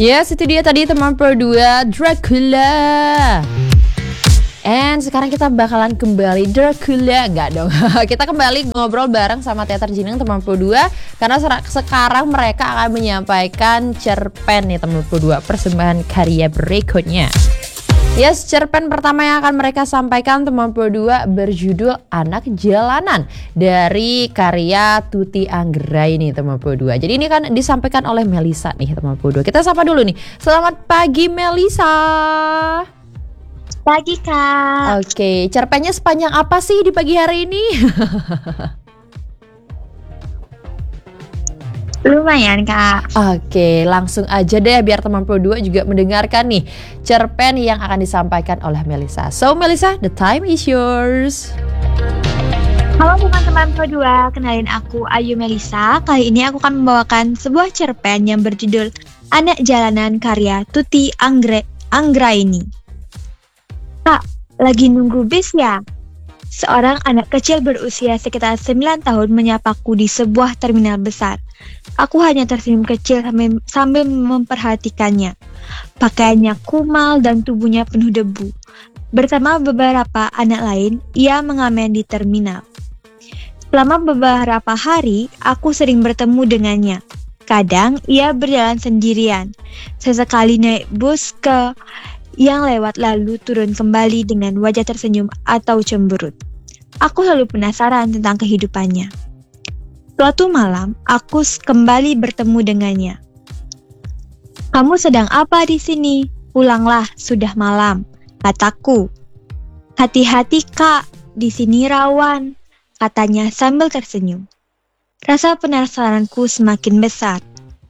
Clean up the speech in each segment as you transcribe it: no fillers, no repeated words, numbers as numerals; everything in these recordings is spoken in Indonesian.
Yes, itu dia tadi teman Pro 2 Dracula. And sekarang kita bakalan kembali Dracula. Enggak dong. Kita kembali ngobrol bareng sama Teater Jinang teman Pro 2. Karena sekarang mereka akan menyampaikan cerpen nih teman Pro 2, persembahan karya berikutnya. Yes, cerpen pertama yang akan mereka sampaikan teman Pro 2 berjudul Anak Jalanan dari karya Tuti Anggraini teman Pro 2. Jadi ini kan disampaikan oleh Melisa nih teman Pro 2. Kita sapa dulu nih. Selamat pagi Melisa. Pagi Kak. Oke, cerpennya sepanjang apa sih di pagi hari ini? Lumayan Kak. Oke, langsung aja deh biar teman Pro 2 juga mendengarkan nih cerpen yang akan disampaikan oleh Melisa. So Melisa, the time is yours. Halo teman-teman Pro 2, kenalin aku Ayu Melisa. Kali ini aku akan membawakan sebuah cerpen yang berjudul Anak Jalanan karya Tuti Anggraini. Kak, lagi nunggu bis ya? Seorang anak kecil berusia sekitar 9 tahun menyapaku di sebuah terminal besar. Aku hanya tersenyum kecil sambil memperhatikannya. Pakaiannya kumal dan tubuhnya penuh debu. Bersama beberapa anak lain, ia mengamen di terminal. Selama beberapa hari, aku sering bertemu dengannya. Kadang ia berjalan sendirian. Sesekali naik bus yang lewat lalu turun kembali dengan wajah tersenyum atau cemberut. Aku selalu penasaran tentang kehidupannya. Suatu malam, aku kembali bertemu dengannya. "Kamu sedang apa di sini? Pulanglah, sudah malam," kataku. "Hati-hati Kak, di sini rawan," katanya sambil tersenyum. Rasa penasaranku semakin besar.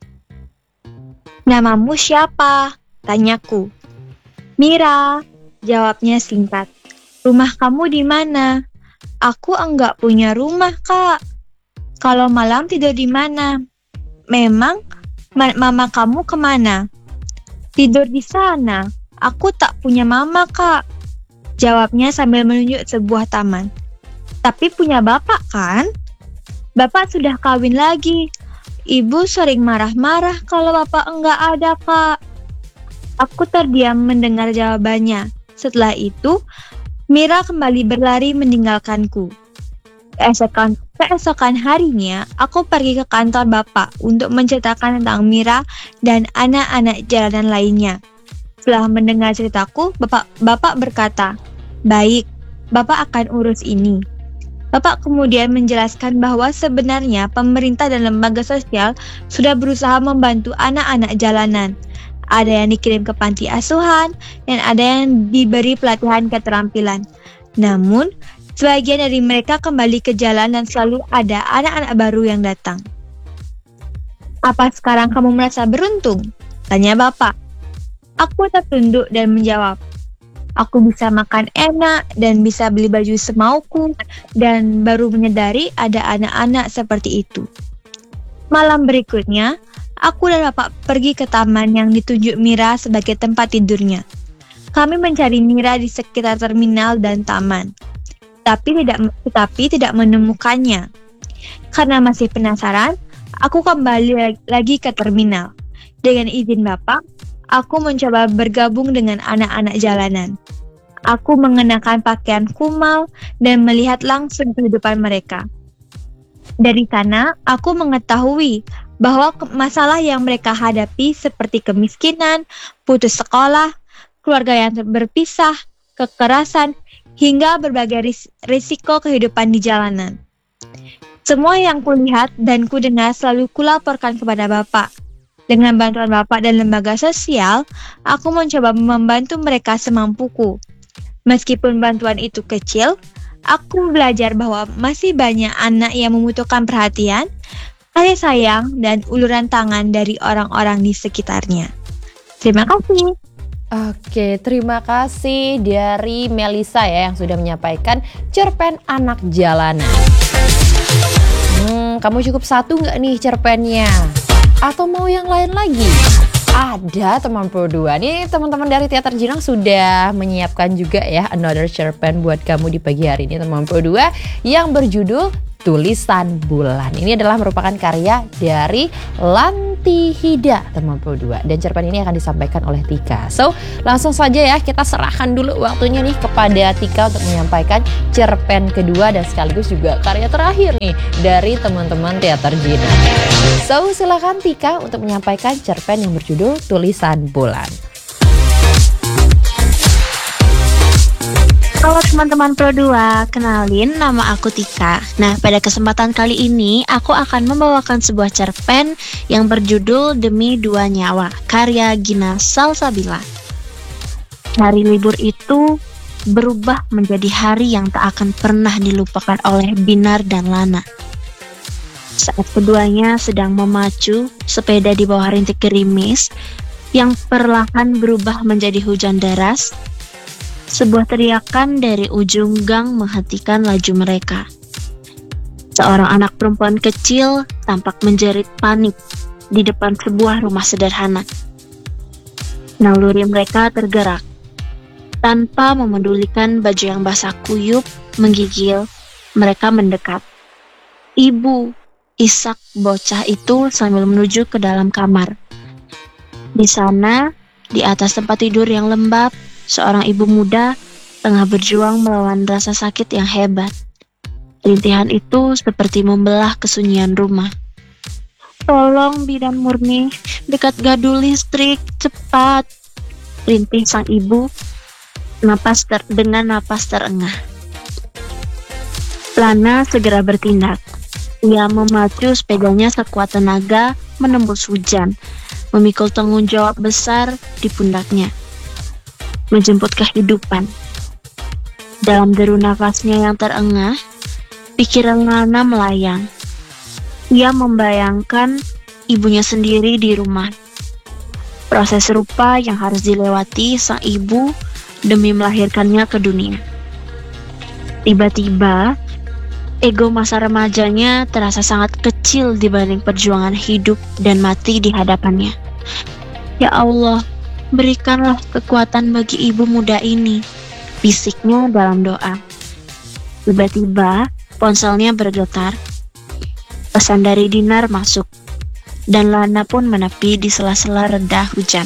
"Namamu siapa?" tanyaku. "Mira," jawabnya singkat. "Rumah kamu di mana?" "Aku enggak punya rumah, Kak." "Kalau malam tidur di mana?" "Memang, mama kamu kemana?" "Tidur di sana. Aku tak punya mama, Kak," jawabnya sambil menunjuk sebuah taman. "Tapi punya bapak kan?" "Bapak sudah kawin lagi. Ibu sering marah-marah kalau bapak enggak ada, Kak." Aku terdiam mendengar jawabannya. Setelah itu, Mira kembali berlari meninggalkanku. Keesokan harinya, aku pergi ke kantor bapak untuk menceritakan tentang Mira dan anak-anak jalanan lainnya. Setelah mendengar ceritaku, bapak berkata, "Baik, bapak akan urus ini." Bapak kemudian menjelaskan bahwa sebenarnya pemerintah dan lembaga sosial sudah berusaha membantu anak-anak jalanan. Ada yang dikirim ke panti asuhan, dan ada yang diberi pelatihan keterampilan. Namun, sebagian dari mereka kembali ke jalan dan selalu ada anak-anak baru yang datang. "Apa sekarang kamu merasa beruntung?" tanya bapak. Aku tertunduk dan menjawab, "Aku bisa makan enak dan bisa beli baju semauku, dan baru menyadari ada anak-anak seperti itu." Malam berikutnya, aku dan bapak pergi ke taman yang ditunjuk Mira sebagai tempat tidurnya. Kami mencari Mira di sekitar terminal dan taman, tetapi tidak menemukannya. Karena masih penasaran, aku kembali lagi ke terminal. Dengan izin bapak, aku mencoba bergabung dengan anak-anak jalanan. Aku mengenakan pakaian kumal dan melihat langsung kehidupan mereka. Dari sana, aku mengetahui bahwa masalah yang mereka hadapi seperti kemiskinan, putus sekolah, keluarga yang berpisah, kekerasan, hingga berbagai risiko kehidupan di jalanan. Semua yang kulihat dan kudengar selalu kulaporkan kepada bapak. Dengan bantuan bapak dan lembaga sosial, aku mencoba membantu mereka semampuku. Meskipun bantuan itu kecil, aku belajar bahwa masih banyak anak yang membutuhkan perhatian, kasih sayang, dan uluran tangan dari orang-orang di sekitarnya. Terima kasih. Oke, terima kasih dari Melisa ya yang sudah menyampaikan cerpen Anak Jalanan. Kamu cukup satu nggak nih cerpennya? Atau mau yang lain lagi? Ada teman Pro 2. Nih teman-teman dari Teater Jinang sudah menyiapkan juga ya another cerpen buat kamu di pagi hari ini teman Pro 2 yang berjudul Tulisan Bulan. Ini adalah merupakan karya dari Lanti Tuti Hida teman Pro 2. Dan cerpen ini akan disampaikan oleh Tika. So langsung saja ya, kita serahkan dulu waktunya nih kepada Tika untuk menyampaikan cerpen kedua dan sekaligus juga karya terakhir nih dari teman-teman Teater Jinang. So silakan Tika untuk menyampaikan cerpen yang berjudul Tulisan Bulan. Halo teman-teman Pro 2, kenalin nama aku Tika. Nah, pada kesempatan kali ini aku akan membawakan sebuah cerpen yang berjudul Demi Dua Nyawa, karya Gina Salsabila. Hari libur itu berubah menjadi hari yang tak akan pernah dilupakan oleh Binar dan Lana. Saat keduanya sedang memacu sepeda di bawah rintik gerimis yang perlahan berubah menjadi hujan deras, sebuah teriakan dari ujung gang menghentikan laju mereka. Seorang anak perempuan kecil tampak menjerit panik di depan sebuah rumah sederhana. Naluri mereka tergerak. Tanpa memedulikan baju yang basah kuyup, menggigil, mereka mendekat. Ibu, isak bocah itu sambil menuju ke dalam kamar. Di sana, di atas tempat tidur yang lembab, seorang ibu muda tengah berjuang melawan rasa sakit yang hebat. Rintihan itu seperti membelah kesunyian rumah. "Tolong Bidan Murni, dekat gardu listrik, cepat!" rintih sang ibu dengan napas terengah. Lana segera bertindak. Ia memacu sepedanya sekuat tenaga menembus hujan, memikul tanggung jawab besar di pundaknya. Menjemput kehidupan. Dalam deru nafasnya yang terengah, pikiran Lana melayang. Ia membayangkan ibunya sendiri di rumah. Proses serupa yang harus dilewati sang ibu demi melahirkannya ke dunia. Tiba-tiba, ego masa remajanya terasa sangat kecil dibanding perjuangan hidup dan mati di hadapannya. "Ya Allah, berikanlah kekuatan bagi ibu muda ini," bisiknya dalam doa. Tiba-tiba ponselnya bergetar. Pesan dari Dinar masuk, dan Lana pun menepi di sela-sela reda hujan.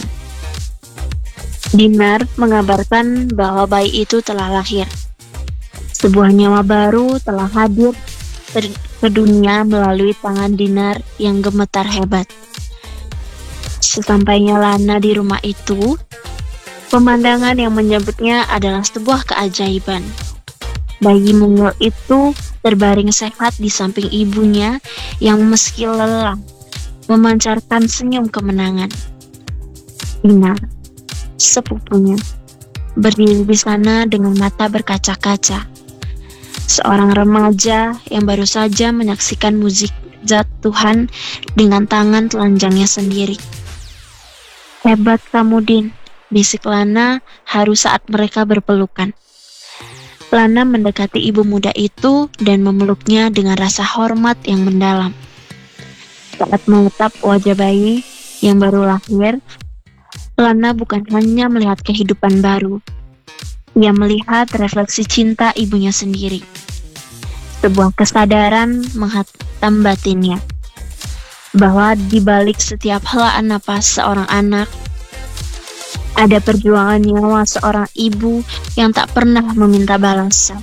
Dinar mengabarkan bahwa bayi itu telah lahir. Sebuah nyawa baru telah hadir ke dunia melalui tangan Dinar yang gemetar hebat. Sesampainya Lana di rumah itu, pemandangan yang menyambutnya adalah sebuah keajaiban. Bayi mungil itu terbaring sehat di samping ibunya yang meski lelah memancarkan senyum kemenangan. Dinar, sepupunya, berdiri di sana dengan mata berkaca-kaca. Seorang remaja yang baru saja menyaksikan mukjizat Tuhan dengan tangan telanjangnya sendiri. "Hebat kamu, Din," bisik Lana haru saat mereka berpelukan. Lana mendekati ibu muda itu dan memeluknya dengan rasa hormat yang mendalam. Saat menatap wajah bayi yang baru lahir, Lana bukan hanya melihat kehidupan baru. Ia melihat refleksi cinta ibunya sendiri. Sebuah kesadaran menghantam batinnya, bahwa di balik setiap helaan napas seorang anak, ada perjuangan nyawa seorang ibu yang tak pernah meminta balasan.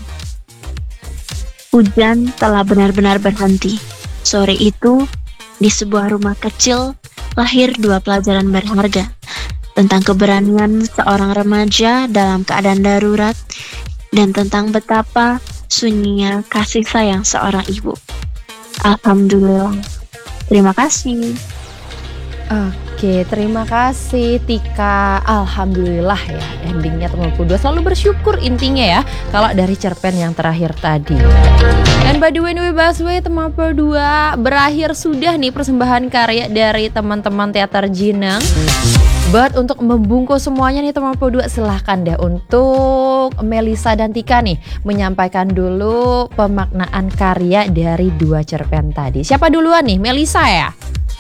Hujan telah benar-benar berhenti. Sore itu, di sebuah rumah kecil, lahir dua pelajaran berharga tentang keberanian seorang remaja dalam keadaan darurat dan tentang betapa sunyinya kasih sayang seorang ibu. Alhamdulillah. Terima kasih. Oke, terima kasih Tika. Alhamdulillah ya, endingnya teman Pro 2 selalu bersyukur intinya ya, kalau dari cerpen yang terakhir tadi. Dan by the way Busway teman Pro 2, berakhir sudah nih persembahan karya dari teman-teman Teater Jinang. But untuk membungkus semuanya nih teman Pro 2, silahkan deh untuk Melisa dan Tika nih menyampaikan dulu pemaknaan karya dari dua cerpen tadi. Siapa duluan nih? Melisa ya?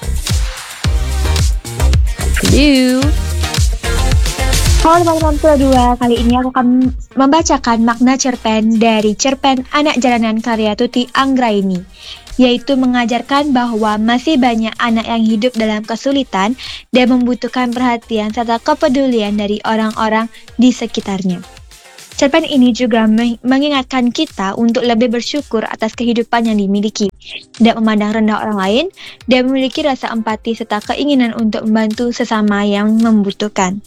Halo. Halo teman-teman Pro 2, kali ini aku akan membacakan makna cerpen dari cerpen Anak Jalanan karya Tuti Anggraini. yaitu mengajarkan bahwa masih banyak anak yang hidup dalam kesulitan dan membutuhkan perhatian serta kepedulian dari orang-orang di sekitarnya. Cerpen ini juga mengingatkan kita untuk lebih bersyukur atas kehidupan yang dimiliki, tidak memandang rendah orang lain, dan memiliki rasa empati serta keinginan untuk membantu sesama yang membutuhkan.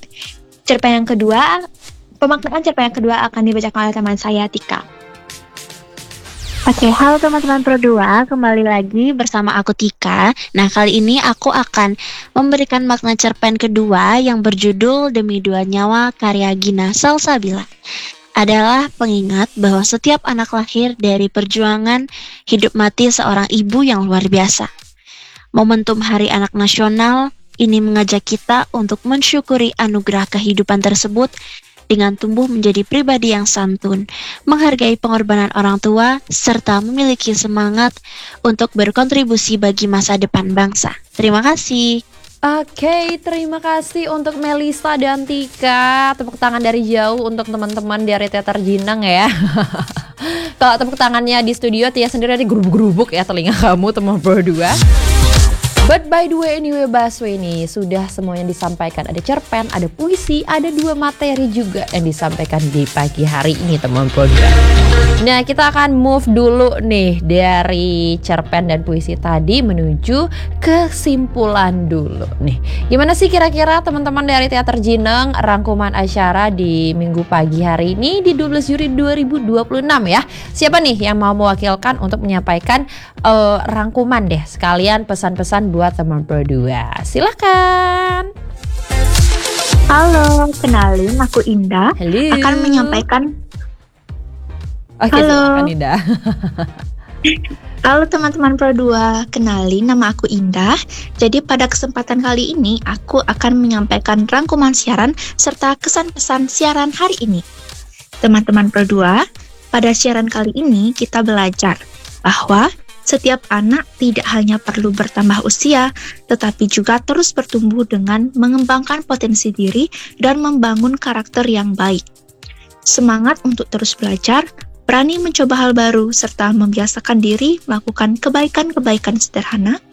Pemaknaan cerpen yang kedua akan dibacakan oleh teman saya, Tika. Oke, halo teman-teman Pro 2, kembali lagi bersama aku Tika. Nah, kali ini aku akan memberikan makna cerpen kedua yang berjudul Demi Dua Nyawa karya Gina Salsabila. Adalah pengingat bahwa setiap anak lahir dari perjuangan hidup mati seorang ibu yang luar biasa. Momentum Hari Anak Nasional ini mengajak kita untuk mensyukuri anugerah kehidupan tersebut dengan tumbuh menjadi pribadi yang santun, menghargai pengorbanan orang tua, serta memiliki semangat untuk berkontribusi bagi masa depan bangsa. Terima kasih. Oke, terima kasih untuk Melisa dan Tika. Tepuk tangan dari jauh untuk teman-teman dari Teater Jinang ya. Kalau tepuk tangannya di studio, Tia sendiri ada gerubuk-gerubuk ya telinga kamu teman berdua. But by the way, anyway, Baswe ini sudah semuanya disampaikan. Ada cerpen, ada puisi, ada 2 materi juga yang disampaikan di pagi hari ini teman program. Nah, kita akan move dulu nih dari cerpen dan puisi tadi menuju kesimpulan dulu nih. Gimana sih kira-kira teman-teman dari Teater Jinang rangkuman acara di minggu pagi hari ini di 12 Juli 2026 ya. Siapa nih yang mau mewakilkan untuk menyampaikan rangkuman deh sekalian pesan-pesan buat teman berdua. Silakan. Halo, kenalin aku Indah. Halo. Akan menyampaikan. Oke, silakan Indah. Halo teman-teman Pro 2, kenalin nama aku Indah. Jadi pada kesempatan kali ini aku akan menyampaikan rangkuman siaran serta kesan-pesan siaran hari ini. Teman-teman Pro 2, pada siaran kali ini kita belajar bahwa setiap anak tidak hanya perlu bertambah usia, tetapi juga terus bertumbuh dengan mengembangkan potensi diri dan membangun karakter yang baik. Semangat untuk terus belajar, berani mencoba hal baru, serta membiasakan diri melakukan kebaikan-kebaikan sederhana,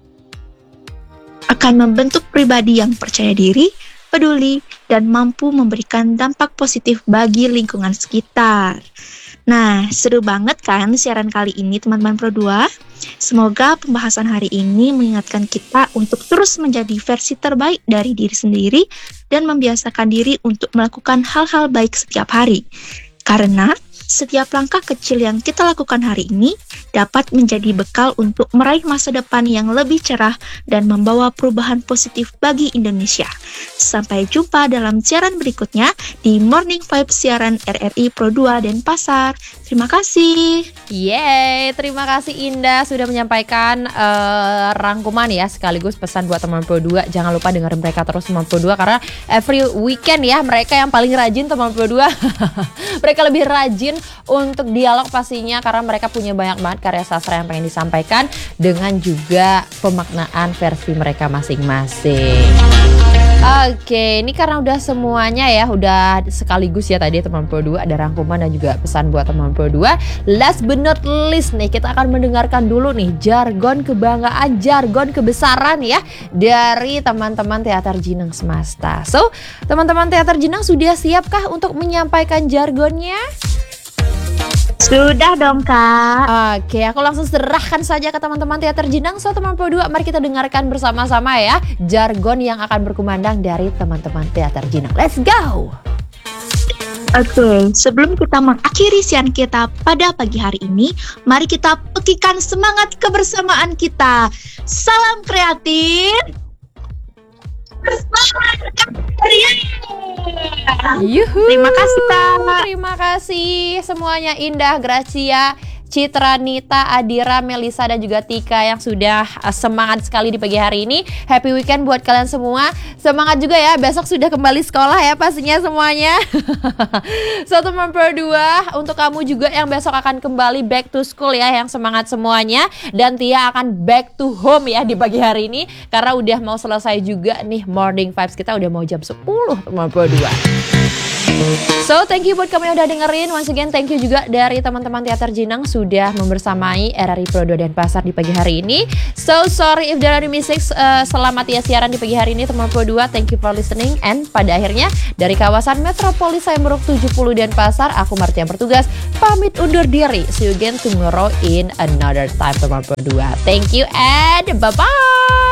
akan membentuk pribadi yang percaya diri, peduli, dan mampu memberikan dampak positif bagi lingkungan sekitar. Nah, seru banget kan siaran kali ini teman-teman Pro 2? Semoga pembahasan hari ini mengingatkan kita untuk terus menjadi versi terbaik dari diri sendiri dan membiasakan diri untuk melakukan hal-hal baik setiap hari. Karena setiap langkah kecil yang kita lakukan hari ini dapat menjadi bekal untuk meraih masa depan yang lebih cerah dan membawa perubahan positif bagi Indonesia. Sampai jumpa dalam siaran berikutnya di Morning Vibe siaran RRI Pro 2 Denpasar. Terima kasih. Yeay, terima kasih Indah sudah menyampaikan rangkuman ya sekaligus pesan buat teman Pro 2. Jangan lupa dengerin mereka terus teman Pro 2 karena every weekend ya mereka yang paling rajin teman Pro 2. Mereka lebih rajin untuk dialog pastinya karena mereka punya banyak banget karya sastra yang pengen disampaikan dengan juga pemaknaan versi mereka masing-masing. Oke, ini karena udah semuanya ya, udah sekaligus ya tadi teman Pro 2 ada rangkuman dan juga pesan buat teman Pro 2. Last but not least nih, kita akan mendengarkan dulu nih jargon kebanggaan, jargon kebesaran ya dari teman-teman Teater Jinang Semesta. So, teman-teman Teater Jinang sudah siapkah untuk menyampaikan jargonnya? Sudah dong, Kak. Oke, aku langsung serahkan saja ke teman-teman Teater Jinang. So, teman Pro 2, mari kita dengarkan bersama-sama ya jargon yang akan berkumandang dari teman-teman Teater Jinang. Let's go! Oke, sebelum kita mengakhiri siaran kita pada pagi hari ini, mari kita pekikan semangat kebersamaan kita. Salam kreatif. Yuhu. Terima kasih, Kak. Terima kasih semuanya Indah, Gracia, Citra, Nita, Adira, Melisa dan juga Tika yang sudah semangat sekali di pagi hari ini. Happy weekend buat kalian semua. Semangat juga ya, besok sudah kembali sekolah ya pastinya semuanya. So, teman Pro 2, untuk kamu juga yang besok akan kembali back to school ya, yang semangat semuanya. Dan Tia akan back to home ya di pagi hari ini karena udah mau selesai juga nih morning vibes kita, udah mau jam 10 teman Pro 2. So, thank you buat kamu yang udah dengerin. Once again, thank you juga dari teman-teman Teater Jinang sudah membersamai RRI Pro 2 Denpasar di pagi hari ini. So, sorry if there are any mistakes. Selamat ya siaran di pagi hari ini teman Pro 2. Thank you for listening. And pada akhirnya, dari kawasan Metropolis Saimuruk 70 Denpasar, aku Martia bertugas pamit undur diri. See you again tomorrow in another time teman Pro 2. Thank you and bye-bye.